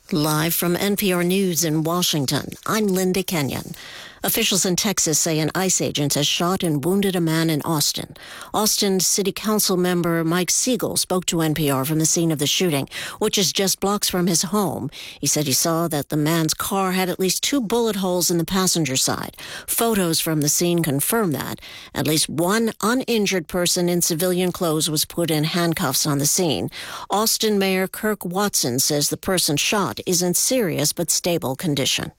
Live from NPR News in Washington, I'm Linda Kenyon. Officials in Texas say an ICE agent has shot and wounded a man in Austin. Austin City Council member Mike Siegel spoke to NPR from the scene of the shooting, which is just blocks from his home. He said he saw that the man's car had at least 2 bullet holes in the passenger side. Photos from the scene confirm that. At least one uninjured person in civilian clothes was put in handcuffs on the scene. Austin Mayor Kirk Watson says the person shot is in serious but stable condition.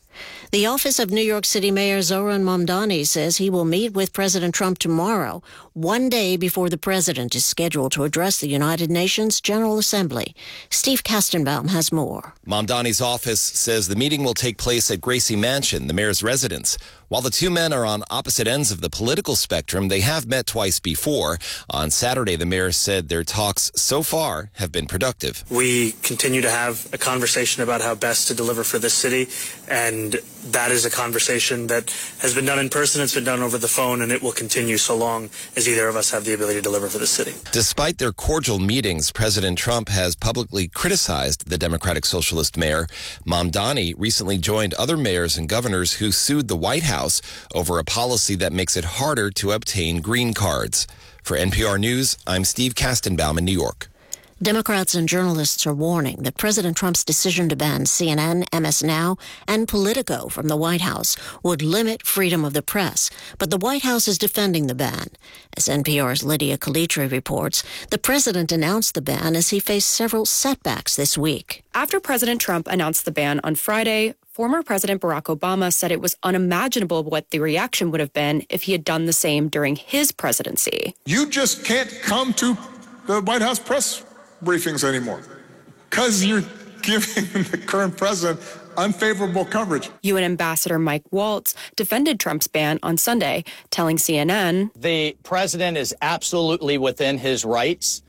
The office of New York City Mayor Zohran Mamdani says he will meet with President Trump tomorrow, one day before the president is scheduled to address the United Nations General Assembly. Steve Kastenbaum has more. Mamdani's office says the meeting will take place at Gracie Mansion, the mayor's residence. While the two men are on opposite ends of the political spectrum, they have met twice before. On Saturday, the mayor said their talks so far have been productive. We continue to have a conversation about how best to deliver for this city, and that is a conversation that has been done in person, it's been done over the phone, and it will continue so long as either of us have the ability to deliver for the city. Despite their cordial meetings, President Trump has publicly criticized the Democratic Socialist mayor. Mamdani recently joined other mayors and governors who sued the White House over a policy that makes it harder to obtain green cards. For NPR News, I'm Steve Kastenbaum in New York. Democrats and journalists are warning that President Trump's decision to ban CNN, MS Now, and Politico from the White House would limit freedom of the press. But the White House is defending the ban. As NPR's Lydia Calitri reports, the president announced the ban as he faced several setbacks this week. After President Trump announced the ban on Friday, former President Barack Obama said it was unimaginable what the reaction would have been if he had done the same during his presidency. You just can't come to the White House press briefings anymore because you're giving the current president unfavorable coverage. UN Ambassador Mike Waltz defended Trump's ban on Sunday, telling CNN, the president is absolutely within his rights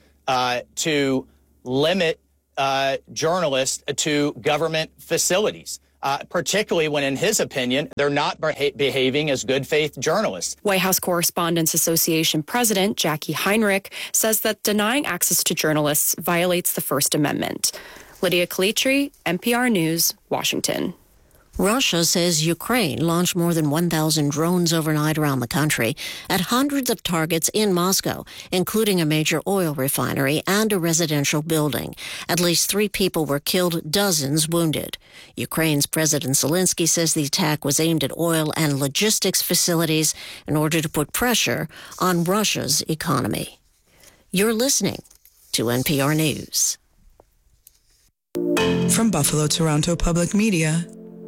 to limit journalists to government facilities. Particularly when, in his opinion, they're not behaving as good faith journalists. White House Correspondents Association President Jackie Heinrich says that denying access to journalists violates the First Amendment. Lydia Calitri, NPR News, Washington. Russia says Ukraine launched more than 1,000 drones overnight around the country at hundreds of targets in Moscow, including a major oil refinery and a residential building. At least 3 people were killed, dozens wounded. Ukraine's President Zelensky says the attack was aimed at oil and logistics facilities in order to put pressure on Russia's economy. You're listening to NPR News. From Buffalo Toronto Public Media,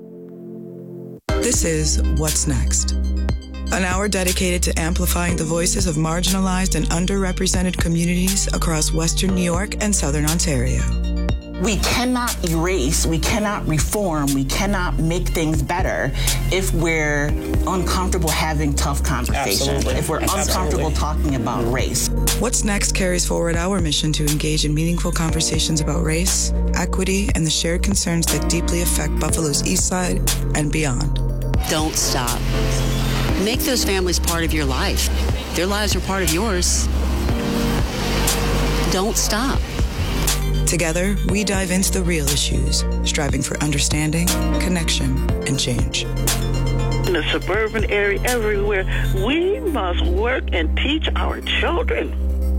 this is What's Next, an hour dedicated to amplifying the voices of marginalized and underrepresented communities across Western New York and Southern Ontario. We cannot erase, we cannot reform, we cannot make things better if we're uncomfortable having tough conversations, if we're uncomfortable talking about race. What's Next carries forward our mission to engage in meaningful conversations about race, equity, and the shared concerns that deeply affect Buffalo's East Side and beyond. Don't stop. Make those families part of your life. Their lives are part of yours. Don't stop. Together, we dive into the real issues, striving for understanding, connection, and change. In the suburban area, everywhere, we must work and teach our children.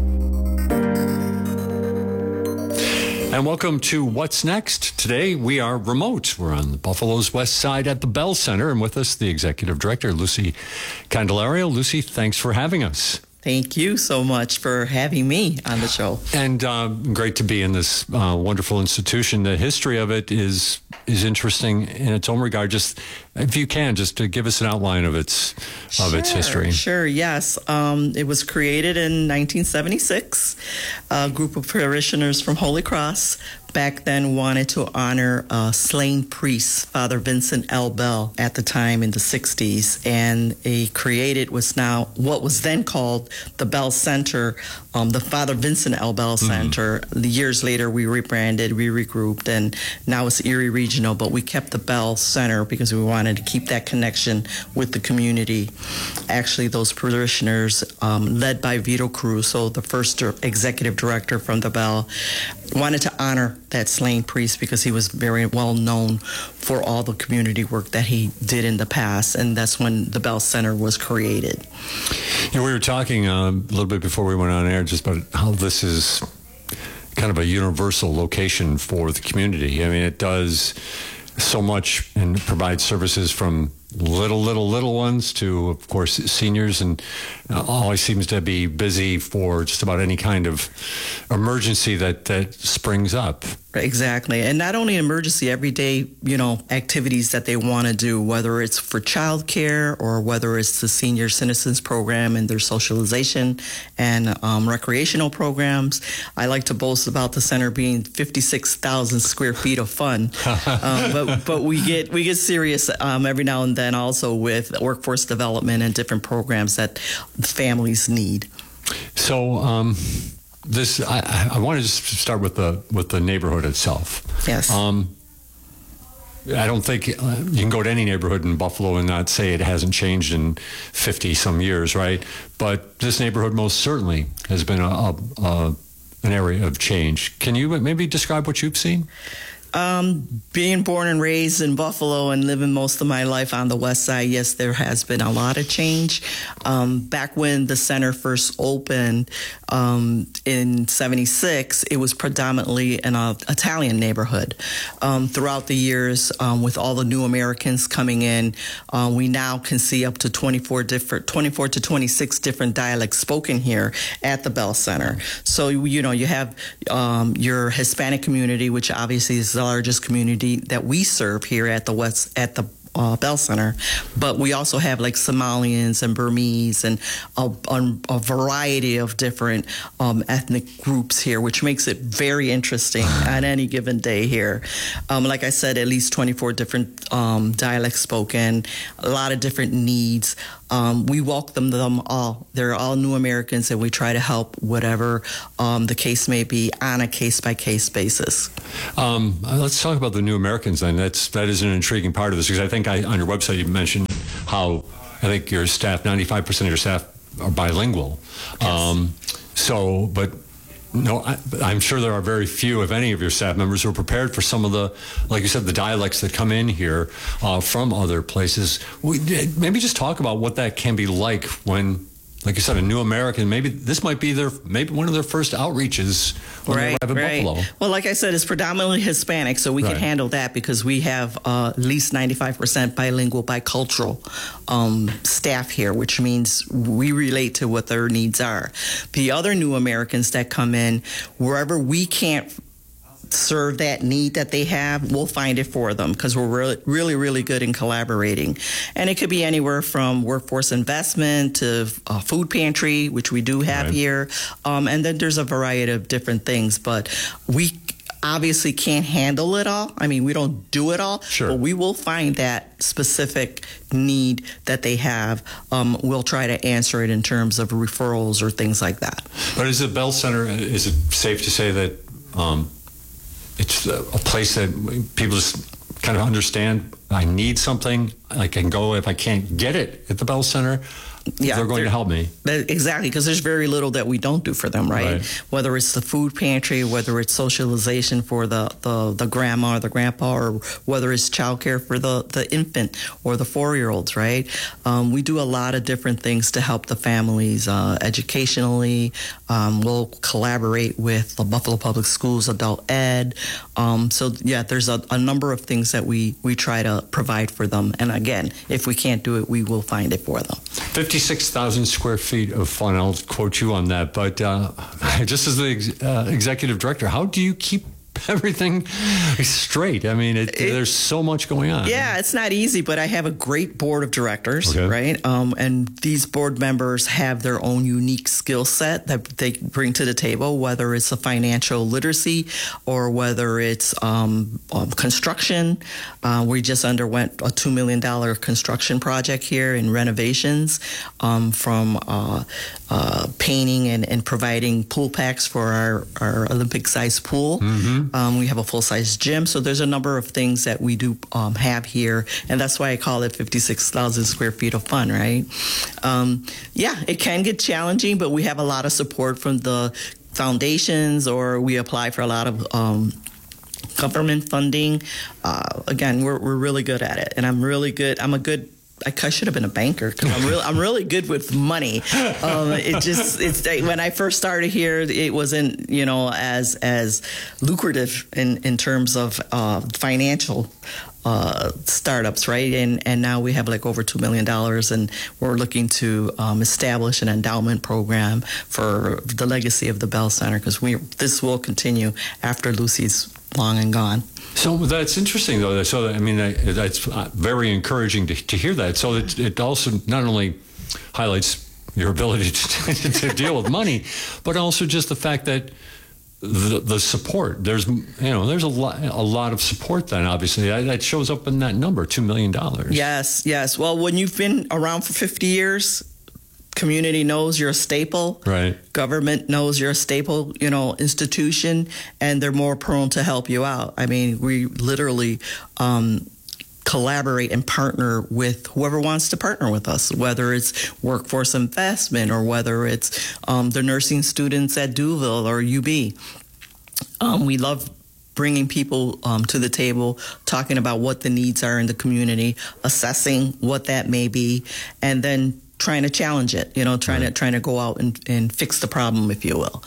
And welcome to What's Next. Today we are remote. We're on Buffalo's west side at the Bell Center, and with us the executive director, Lucy Candelario. Lucy, thanks for having us. Thank you so much for having me on the show. And great to be in this wonderful institution. The history of it is interesting in its own regard. Just if you can, just to give us an outline of its history. Sure, yes. It was created in 1976. A group of parishioners from Holy Cross back then wanted to honor a slain priest, Father Vincent L. Bell, at the time in the 60s. And he created what was then called the Bell Center, the Father Vincent L. Bell Center. Years later, we rebranded, we regrouped, and now it's Erie Regional, but we kept the Bell Center because we wanted wanted to keep that connection with the community. Actually, those parishioners, led by Vito Caruso, the first executive director from the Bell, wanted to honor that slain priest because he was very well known for all the community work that he did in the past, and that's when the Bell Center was created. We were talking a little bit before we went on air just about how this is kind of a universal location for the community. I mean, it does so much and provides services from little ones to, of course, seniors, and always seems to be busy for just about any kind of emergency that springs up. Exactly. And not only emergency, everyday, activities that they want to do, whether it's for childcare or whether it's the senior citizens program and their socialization and recreational programs. I like to boast about the center being 56,000 square feet of fun. But we get serious every now and then also with workforce development and different programs that families need. So, I want to just start with the neighborhood itself. Yes. I don't think you can go to any neighborhood in Buffalo and not say it hasn't changed in 50 some years, right? But this neighborhood most certainly has been an area of change. Can you maybe describe what you've seen? Being born and raised in Buffalo and living most of my life on the west side, yes, there has been a lot of change. Back when the center first opened in 76, it was predominantly an Italian neighborhood. Throughout the years, with all the new Americans coming in, we now can see up to 24 to 26 different dialects spoken here at the Bell Center. So, you have your Hispanic community, which obviously is the largest community that we serve here at the Bell Center, but we also have like Somalians and Burmese and a variety of different ethnic groups here, which makes it very interesting on any given day here. Like I said, at least 24 different dialects spoken, a lot of different needs. We welcome them all. They're all new Americans, and we try to help whatever the case may be on a case-by-case basis. Let's talk about the new Americans then. That is an intriguing part of this, because I think on your website you mentioned how I think your staff, 95% of your staff are bilingual. Yes. I'm sure there are very few, if any, of your staff members who are prepared for some of the, like you said, the dialects that come in here from other places. Maybe just talk about what that can be like when, like you said, a new American, maybe this might be one of their first outreaches when they arrive in Buffalo. Well, like I said, it's predominantly Hispanic, so we can handle that because we have at least 95% bilingual, bicultural staff here, which means we relate to what their needs are. The other new Americans that come in, wherever we can't serve that need that they have, we'll find it for them because we're really, really good in collaborating. And it could be anywhere from workforce investment to food pantry, which we do have here. And then there's a variety of different things, but we obviously can't handle it all. I mean, we don't do it all, but we will find that specific need that they have. We'll try to answer it in terms of referrals or things like that. But is the Bell Center, is it safe to say that it's a place that people just kind of understand, I need something, I can go if I can't get it at the Bell Center, they're going to help me. Exactly, because there's very little that we don't do for them, right? Whether it's the food pantry, whether it's socialization for the grandma or the grandpa, or whether it's childcare for the infant or the 4-year-olds, right? We do a lot of different things to help the families educationally. We'll collaborate with the Buffalo Public Schools Adult Ed. There's a number of things that we try to provide for them. And again, if we can't do it, we will find it for them. 56,000 square feet of fun. I'll quote you on that. But just as the executive director, how do you keep everything straight? I mean, there's so much going on. Yeah, it's not easy, but I have a great board of directors, right? And these board members have their own unique skill set that they bring to the table, whether it's a financial literacy or whether it's construction. We just underwent a $2 million construction project here in renovations, from painting and providing pool packs for our Olympic-sized pool. We have a full-size gym. So there's a number of things that we do have here. And that's why I call it 56,000 square feet of fun, right? It can get challenging, but we have a lot of support from the foundations, or we apply for a lot of government funding. Again, we're really good at it. And I'm really good. I should have been a banker because I'm really good with money. It's when I first started here, it wasn't as lucrative in terms of financial startups, right? And now we have like over $2 million, and we're looking to establish an endowment program for the legacy of the Bell Center, because this will continue after Lucy's long and gone. So that's interesting, though. So I mean, that's very encouraging to hear that. So it also not only highlights your ability to deal with money, but also just the fact that the support. There's a lot of support. Then obviously that shows up in that number, $2 million. Yes. Well, when you've been around for 50 years. Community knows you're a staple. Right. Government knows you're a staple, institution, and they're more prone to help you out. I mean, we literally collaborate and partner with whoever wants to partner with us, whether it's workforce investment or whether it's the nursing students at Duville or UB. We love bringing people to the table, talking about what the needs are in the community, assessing what that may be, and then trying to challenge it, trying to go out and fix the problem, if you will.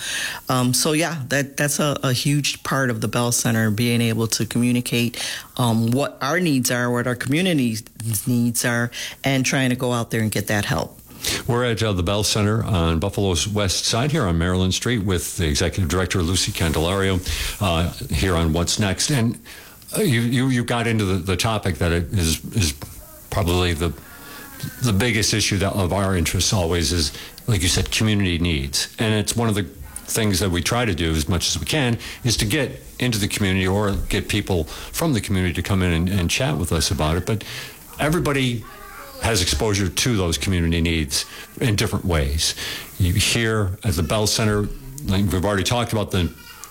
That's a huge part of the Bell Center, being able to communicate what our needs are, what our community's needs are, and trying to go out there and get that help. We're at the Bell Center on Buffalo's west side here on Maryland Street with the Executive Director, Lucy Candelario, here on What's Next. And you got into the topic that is probably the biggest issue of our interests always is, like you said, community needs. And it's one of the things that we try to do as much as we can is to get into the community or get people from the community to come in and chat with us about it. But everybody has exposure to those community needs in different ways. You hear at the Bell Center, like we've already talked about the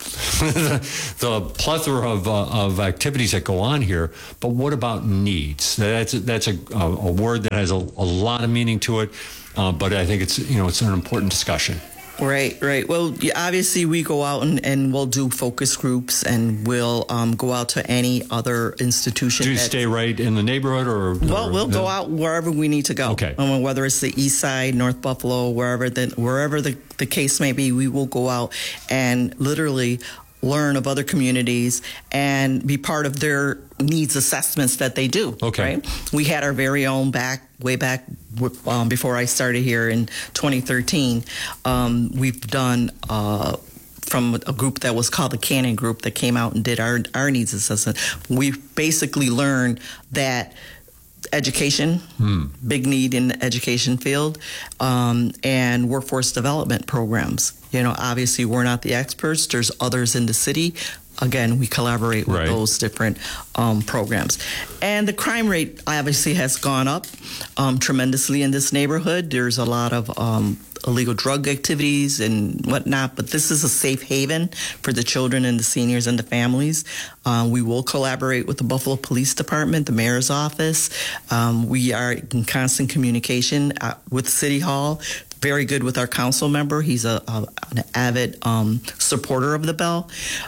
plethora of activities that go on here, but what about needs? That's a word that has a lot of meaning to it, but I think it's an important discussion. Right. Well, obviously we go out and we'll do focus groups, and we'll go out to any other institution. Do you stay right in the neighborhood, or? Well, we'll go out wherever we need to go. Okay. Whether it's the East Side, North Buffalo, wherever the case may be, we will go out and literally learn of other communities and be part of their needs assessments that they do. Okay. Right? We had our very own way back before I started here in 2013. We've done from a group that was called the Cannon Group that came out and did our needs assessment. We basically learned that education, big need in the education field, and workforce development programs. Obviously we're not the experts. There's others in the city. Again, we collaborate with those different programs. And the crime rate obviously has gone up tremendously in this neighborhood. There's a lot of illegal drug activities and whatnot, but this is a safe haven for the children and the seniors and the families. We will collaborate with the Buffalo Police Department, the mayor's office. We are in constant communication with City Hall. Very good with our council member. He's an avid supporter of the Bell.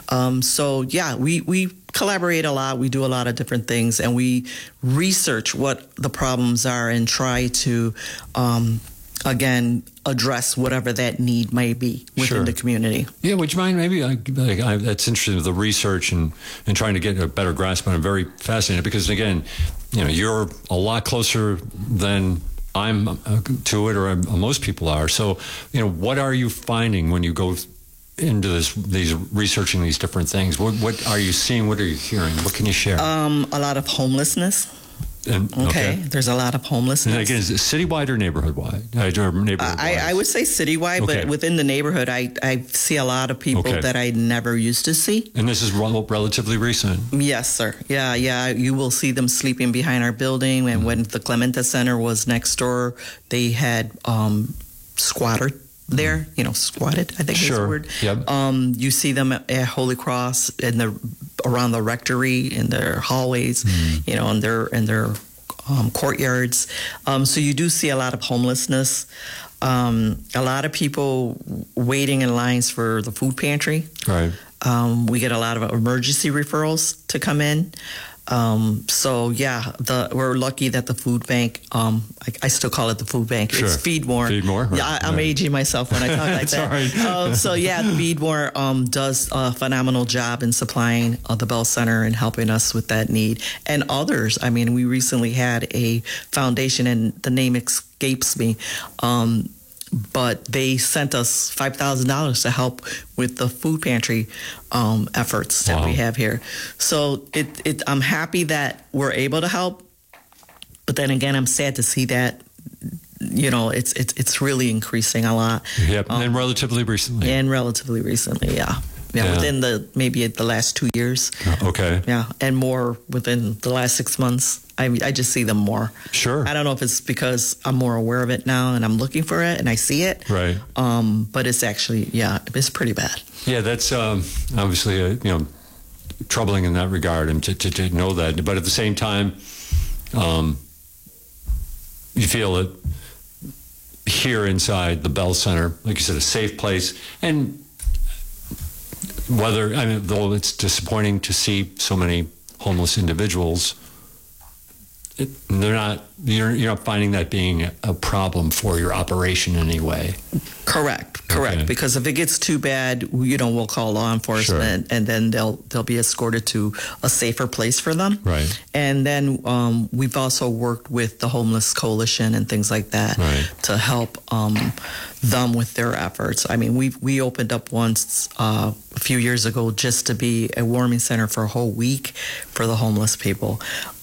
We collaborate a lot. We do a lot of different things, and we research what the problems are and try to, again, address whatever that need may be within the community. Yeah, would you mind maybe, that's interesting, the research and trying to get a better grasp on it. I'm very fascinated because, again, you're a lot closer than I'm to it, or most people are. So, what are you finding when you go into these researching these different things? What are you seeing? What are you hearing? What can you share? A lot of homelessness. Okay. There's a lot of homelessness. And again, is it citywide or neighborhood-wide? I would say citywide, but within the neighborhood, I see a lot of people that I never used to see. And this is relatively recent? Yes, sir. Yeah. You will see them sleeping behind our building. And when the Clementa Center was next door, they had squatter there, squatted, I think is the word. Yep. You see them at Holy Cross around the rectory, in their hallways, in their courtyards. So you do see a lot of homelessness. A lot of people waiting in lines for the food pantry. Right. We get a lot of emergency referrals to come in. We're lucky that the food bank, I still call it the food bank. Sure. It's Feed More. Feed More. Right. Yeah, I'm aging myself when I talk like that. Right. Feed More does a phenomenal job in supplying the Bell Center and helping us with that need. And others, we recently had a foundation, and the name escapes me, but they sent us $5,000 to help with the food pantry efforts that we have here. So I'm happy that we're able to help, but then again, I'm sad to see that it's really increasing a lot. Yep, and relatively recently. Yeah, within maybe the last 2 years. Okay. Yeah, and more within the last 6 months. I just see them more. Sure. I don't know if it's because I'm more aware of it now and I'm looking for it and I see it. Right. But it's actually, it's pretty bad. Yeah, that's obviously, troubling in that regard, and to know that. But at the same time, you feel it here inside the Bell Center, like you said, a safe place. And though it's disappointing to see so many homeless individuals, you're not finding that being a problem for your operation in any way. Correct. Okay. Because if it gets too bad, we'll call law enforcement, and then they'll be escorted to a safer place for them. Right. And then we've also worked with the Homeless Coalition and things like that to help them with their efforts. We opened up once a few years ago just to be a warming center for a whole week for the homeless people.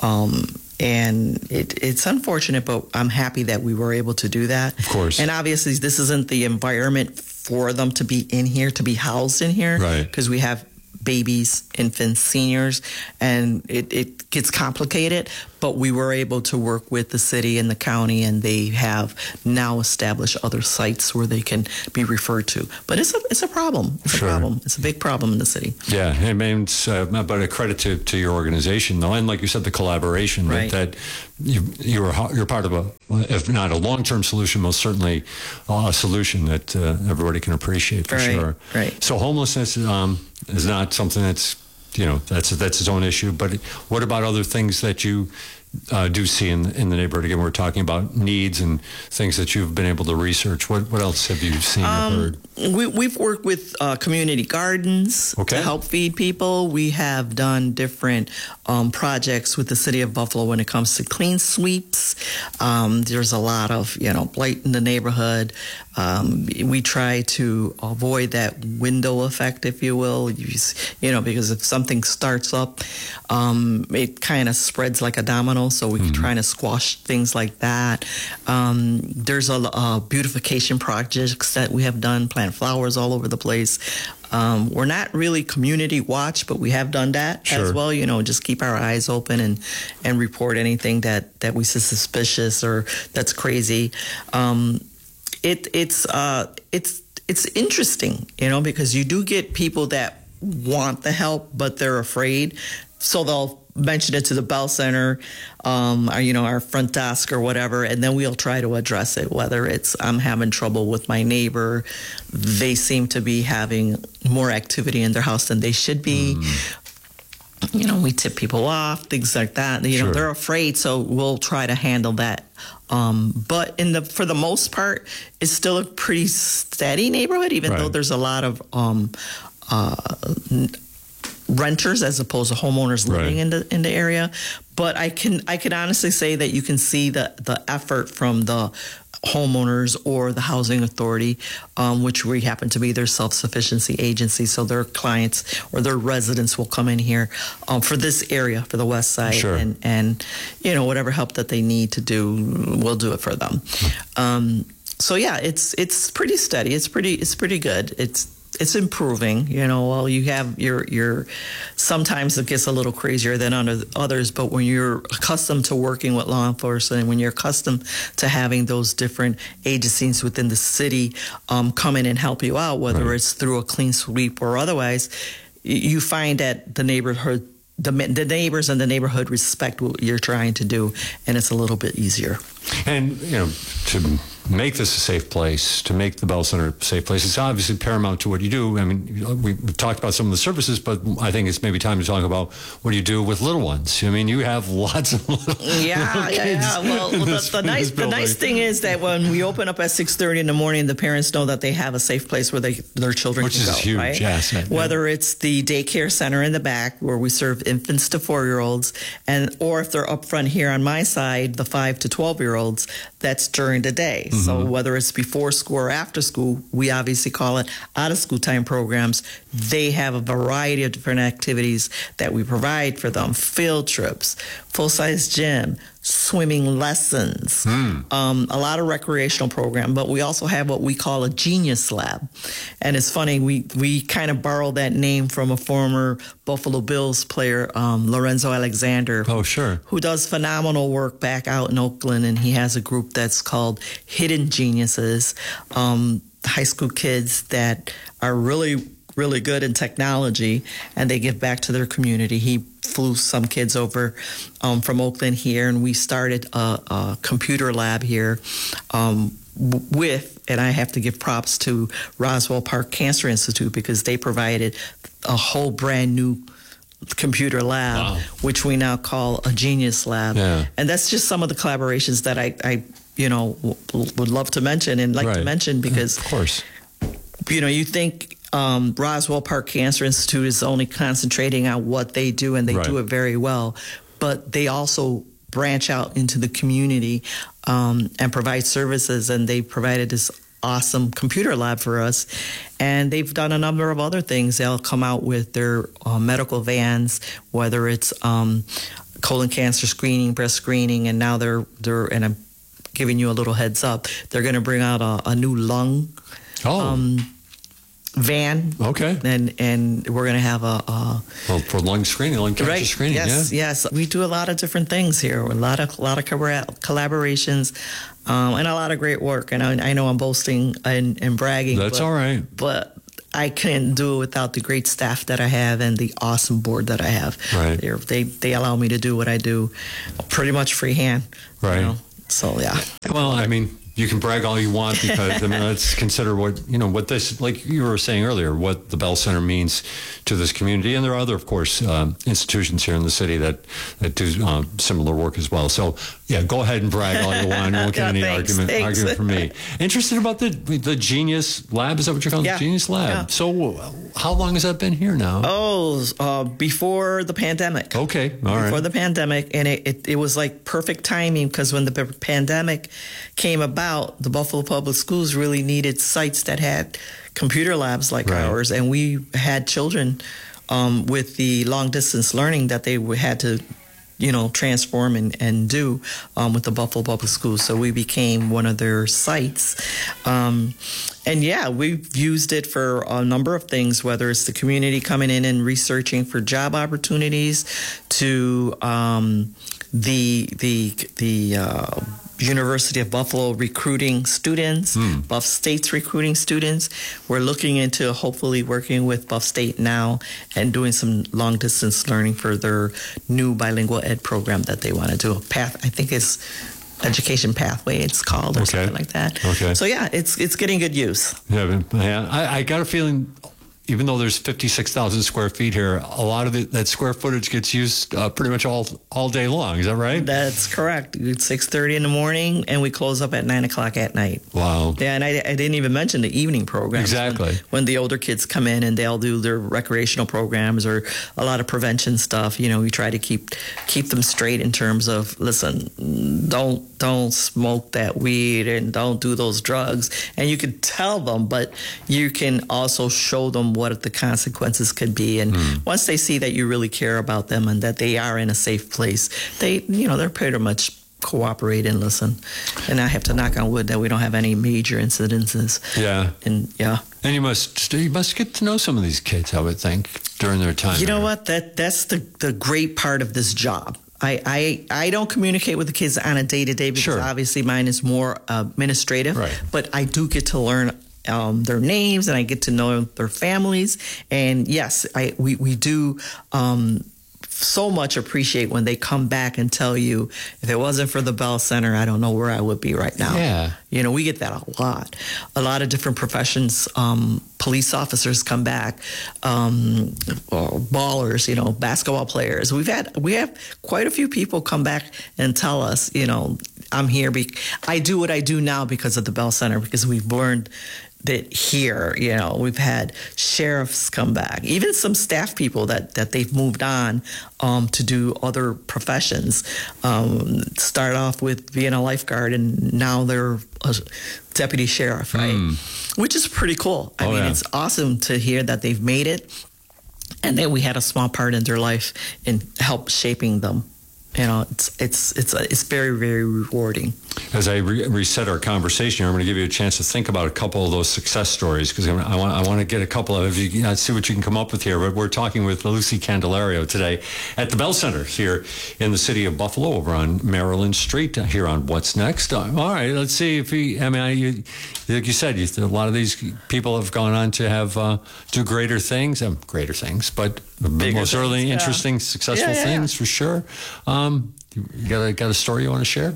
And it's unfortunate, but I'm happy that we were able to do that. Of course. And obviously, this isn't the environment for them to be in here, to be housed in here. Right. Because we have babies, infants, seniors, and it gets complicated. But we were able to work with the city and the county, and they have now established other sites where they can be referred to. But it's a problem. It's a problem. It's a big problem in the city. Yeah, it's but a credit to your organization, though, and like you said, the collaboration that you're part of if not a long-term solution, most certainly a solution that everybody can appreciate for sure. Right. So homelessness is not something that's that's its own issue. But what about other things that you do see in the neighborhood? Again, we're talking about needs and things that you've been able to research. What else have you seen or heard? We've worked with community gardens to help feed people. We have done different projects with the city of Buffalo when it comes to clean sweeps. There's a lot of blight in the neighborhood. We try to avoid that window effect, if you will, because if something starts up, it kind of spreads like a domino. So we're trying to squash things like that. There's a beautification projects that we have done, plant flowers all over the place. We're not really community watch, but we have done that as well. Just keep our eyes open and report anything that we see suspicious or that's crazy. It's interesting, because you do get people that want the help, but they're afraid. So they'll mention it to the Bell Center, our front desk or whatever, and then we'll try to address it, whether it's I'm having trouble with my neighbor. They seem to be having more activity in their house than they should be. We tip people off, things like that. They're afraid, so we'll try to handle that. But for the most part, it's still a pretty steady neighborhood, even though there's a lot of renters as opposed to homeowners living in the area. But I can honestly say that you can see the effort from the homeowners or the housing authority, which we happen to be their self-sufficiency agency. So their clients or their residents will come in here for this area, for the West Side, and whatever help that they need to do, we'll do it for them. So yeah, it's pretty steady. It's pretty good. it's improving. Well, you have your sometimes it gets a little crazier than others, but when you're accustomed to working with law enforcement, and when you're accustomed to having those different agencies within the city come in and help you out, whether it's through a clean sweep or otherwise, you find that the neighbors and the neighborhood respect what you're trying to do, and it's a little bit easier. And, to make this a safe place, to make the Bell Center a safe place, it's obviously paramount to what you do. I mean, we've talked about some of the services, but I think it's maybe time to talk about what do you do with little ones. I mean, you have lots of little kids. Well, the nice thing is that when we open up at 6:30 in the morning, the parents know that they have a safe place where their children can go. Which is huge, right? Asset. Whether it's the daycare center in the back where we serve infants to 4-year-olds, or if they're up front here on my side, the 5 to 12-year-olds, that's during the day. Mm-hmm. So whether it's before school or after school, we obviously call it out-of-school time programs. They have a variety of different activities that we provide for them. Field trips, full-size gym, swimming lessons, a lot of recreational program, but we also have what we call a Genius Lab. And it's funny, we kind of borrowed that name from a former Buffalo Bills player, Lorenzo Alexander. Oh, sure. Who does phenomenal work back out in Oakland, and he has a group that's called Hidden Geniuses, high school kids that are really good in technology, and they give back to their community. He flew some kids over from Oakland here, and we started a computer lab here and I have to give props to Roswell Park Cancer Institute, because they provided a whole brand new computer lab, which we now call a Genius Lab. Yeah. And that's just some of the collaborations that I would love to mention and to mention, because of course, you think Roswell Park Cancer Institute is only concentrating on what they do, and they do it very well, but they also branch out into the community and provide services, and they provided this awesome computer lab for us, and they've done a number of other things. They'll come out with their medical vans, whether it's colon cancer screening, breast screening, and now they're and I'm giving you a little heads up, they're going to bring out a new lung van. Okay. And we're going to have for lung screening, lung cancer screening. Yes. We do a lot of different things here. A lot of collaborations, and a lot of great work. And I know I'm boasting and bragging. That's all right. But I couldn't do it without the great staff that I have and the awesome board that I have. Right. They allow me to do what I do pretty much freehand. Right. So, yeah. Well, I mean, you can brag all you want, because let's consider what this, like you were saying earlier, what the Bell Center means to this community. And there are other, of course, institutions here in the city that do similar work as well. So, yeah, go ahead and brag all you want. You won't get any argument from me. Interested about the Genius Lab? Is that what you're calling it? Genius Lab. Yeah. So how long has that been here now? Before the pandemic. Okay, all right. Before the pandemic, and it was like perfect timing, because when the pandemic came about, the Buffalo Public Schools really needed sites that had computer labs like ours, and we had children with the long distance learning that they had to transform and do with the Buffalo Public Schools. So we became one of their sites. And yeah, we've used it for a number of things, whether it's the community coming in and researching for job opportunities, to the University of Buffalo recruiting students, Buff State's recruiting students. We're looking into hopefully working with Buff State now and doing some long distance learning for their new bilingual ed program that they want to do. I think it's Education Pathway, it's called, or something like that. Okay. So yeah, it's getting good use. Yeah, I got a feeling, even though there's 56,000 square feet here, a lot of that square footage gets used pretty much all day long. Is that right? That's correct. It's 6:30 in the morning, and we close up at 9 o'clock at night. Wow. Yeah, and I didn't even mention the evening programs. Exactly. When the older kids come in and they'll do their recreational programs or a lot of prevention stuff, we try to keep them straight in terms of, listen, don't smoke that weed and don't do those drugs. And you can tell them, but you can also show them what the consequences could be. And once they see that you really care about them and that they are in a safe place, they're pretty much cooperate and listen. And I have to knock on wood that we don't have any major incidences. Yeah. And you must get to know some of these kids, I would think, during their time. You know what? That's the great part of this job. I don't communicate with the kids on a day-to-day because obviously mine is more administrative. Right. But I do get to learn their names, and I get to know their families. And yes, we do so much appreciate when they come back and tell you, if it wasn't for the Bell Center, I don't know where I would be right now. Yeah. You know, we get that a lot. A lot of different professions, police officers come back, ballers, you know, basketball players. We have quite a few people come back and tell us, you know, I'm here. I do what I do now because of the Bell Center, because we've learned that here, you know, we've had sheriffs come back, even some staff people that they've moved on to do other professions. Start off with being a lifeguard, and now they're a deputy sheriff, right? Which is pretty cool. I mean, it's awesome to hear that they've made it, and that we had a small part in their life and help shaping them. You know, it's very, very rewarding. As I reset our conversation, I'm going to give you a chance to think about a couple of those success stories, because I want to get a couple of you, see what you can come up with here. But we're talking with Lucy Candelario today at the Bell Center here in the city of Buffalo, over on Maryland Street, here on What's Next. All right, let's see if like you said, a lot of these people have gone on to have do greater things, but most early interesting, successful things for sure. You got a story you want to share?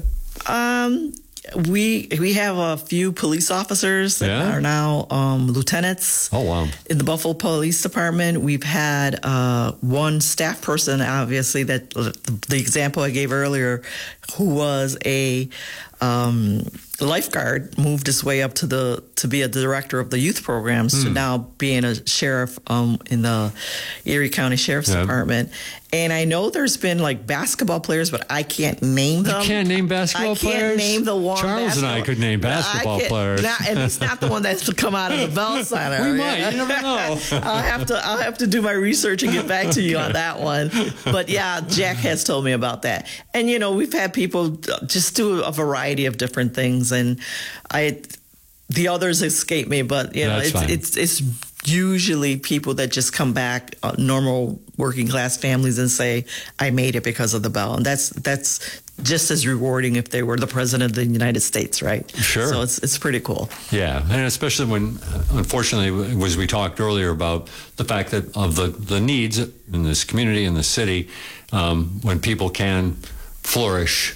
We have a few police officers that are now lieutenants. Oh, wow. In the Buffalo Police Department. We've had one staff person, obviously, that the example I gave earlier, who was a lifeguard, moved his way up to be a director of the youth programs to now being a sheriff in the Erie County Sheriff's Department. And I know there's been like basketball players, but I can't name them. You can't name basketball players? I can't name the one. Charles and I could name basketball players. And it's not the one that's come out of the Bell Center. We might. You never know. I'll have to do my research and get back to you on that one. But yeah, Jack has told me about that. And you know, we've had people just do a variety of different things, and the others escape me. But you know, it's usually people that just come back, normal working class families, and say, I made it because of the Bell. And that's just as rewarding if they were the president of the United States, right? Sure. So it's pretty cool. Yeah, and especially when, unfortunately, as we talked earlier about the fact that of the needs in this community, in the city, when people can flourish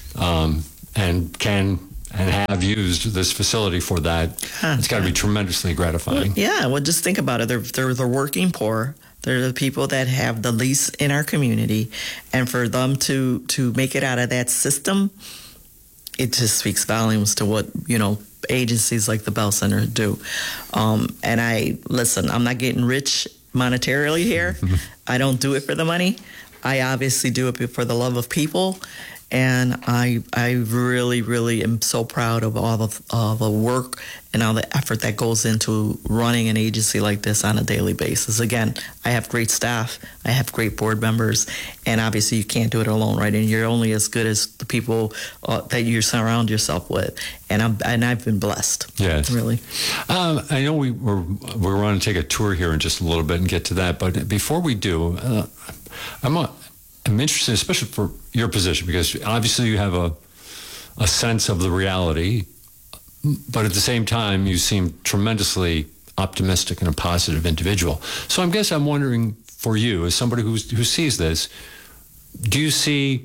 and have used this facility for that, it's got to be tremendously gratifying. Yeah, well, just think about it. They're the working poor. They're the people that have the least in our community. And for them to make it out of that system, it just speaks volumes to what, you know, agencies like the Bell Center do. And I'm not getting rich monetarily here. I don't do it for the money. I obviously do it for the love of people. And I really, really am so proud of all the work and all the effort that goes into running an agency like this on a daily basis. Again, I have great staff. I have great board members. And obviously you can't do it alone, right? And you're only as good as the people that you surround yourself with. And I've been blessed. Yes. Really. I know we're going to take a tour here in just a little bit and get to that. But before we do, I'm interested, especially for your position, because obviously you have a sense of the reality, but at the same time, you seem tremendously optimistic and a positive individual. So I'm wondering, for you, as somebody who sees this, do you see,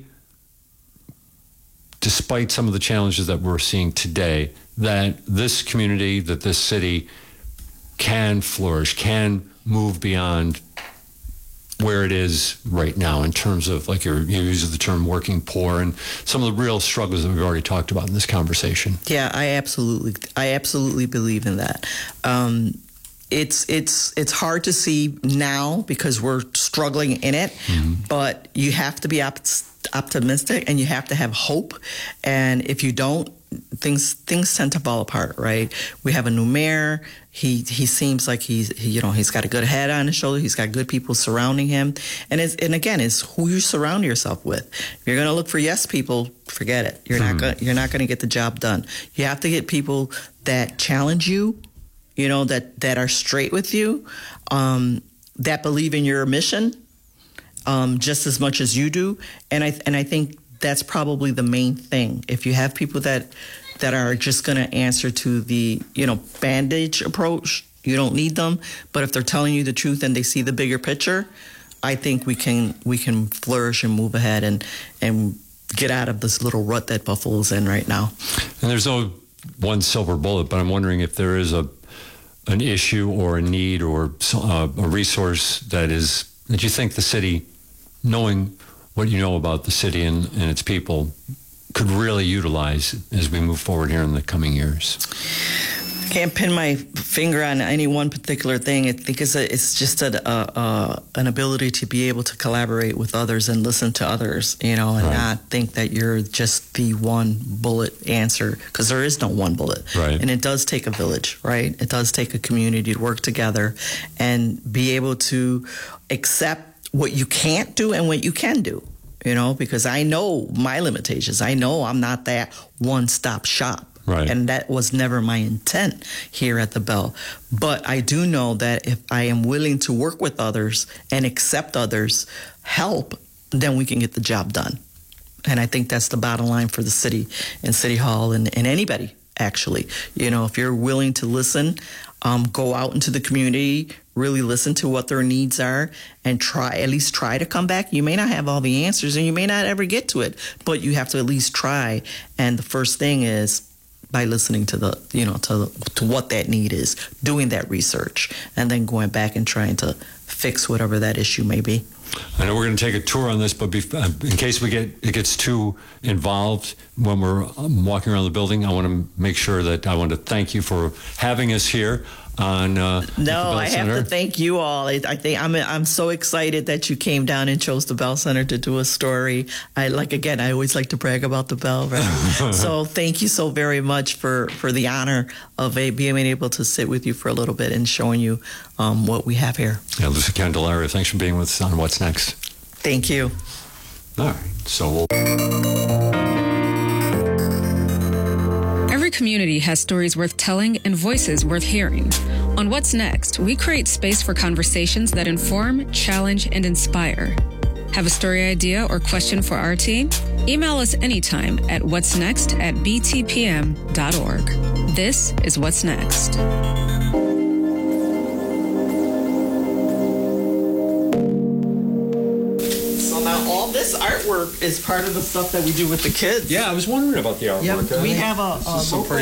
despite some of the challenges that we're seeing today, that this community, that this city can flourish, can move beyond where it is right now in terms of, like you use the term working poor and some of the real struggles that we've already talked about in this conversation? Yeah, I absolutely believe in that. It's hard to see now because we're struggling in it, but you have to be optimistic and you have to have hope. And if you don't, things tend to fall apart, right? We have a new mayor. He seems like he's got a good head on his shoulder. He's got good people surrounding him, and again, it's who you surround yourself with. If you're going to look for yes people, forget it. You're not going to get the job done. You have to get people that challenge you, that are straight with you, that believe in your mission just as much as you do, and I think that's probably the main thing. If you have people that are just going to answer to the, bandage approach, you don't need them. But if they're telling you the truth and they see the bigger picture, I think we can flourish and move ahead and get out of this little rut that Buffalo's in right now. And there's no one silver bullet, but I'm wondering if there is an issue or a need or a resource that you think the city, knowing what you know about the city and its people, could really utilize as we move forward here in the coming years? I can't pin my finger on any one particular thing. I think it's just an ability to be able to collaborate with others and listen to others, and not think that you're just the one bullet answer, because there is no one bullet. Right. And it does take a village, right? It does take a community to work together and be able to accept what you can't do and what you can do, because I know my limitations. I know I'm not that one-stop shop. Right. And that was never my intent here at the Bell. But I do know that if I am willing to work with others and accept others' help, then we can get the job done. And I think that's the bottom line for the city and City Hall and anybody, actually. If you're willing to listen, go out into the community, really listen to what their needs are, and at least try to come back. You may not have all the answers, and you may not ever get to it, but you have to at least try. And the first thing is by listening to to what that need is, doing that research, and then going back and trying to fix whatever that issue may be. I know we're going to take a tour on this, but in case it gets too involved when we're walking around the building, I want to make sure that I want to thank you for having us here on I have to thank you all. I think I'm so excited that you came down and chose the Bell Center to do a story. I always like to brag about the Bell, right? So thank you so very much for the honor of being able to sit with you for a little bit and showing you what we have here. Yeah, Lucy Candelario, thanks for being with us on What's Next. Thank you. All right, so Every community has stories worth telling and voices worth hearing. On What's Next, we create space for conversations that inform, challenge, and inspire. Have a story idea or question for our team? Email us anytime at whatsnext@btpm.org. This is What's Next. All this artwork is part of the stuff that we do with the kids. Yeah, I was wondering about the artwork. Yep. We have a